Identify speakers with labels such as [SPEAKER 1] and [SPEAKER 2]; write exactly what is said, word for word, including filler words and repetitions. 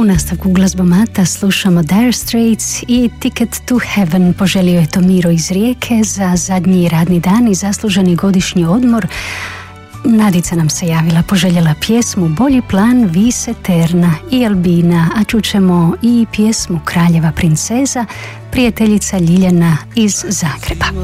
[SPEAKER 1] U nastavku glazbomata slušamo Dire Straits i Ticket to Heaven. Poželio je to Miro iz Rijeke za zadnji radni dan i zasluženi godišnji odmor. Nadica nam se javila, poželjela pjesmu Bolji plan, Vis Eterna i Albina, a čućemo i pjesmu Kraljeva princeza, prijateljica Ljiljana iz Zagreba.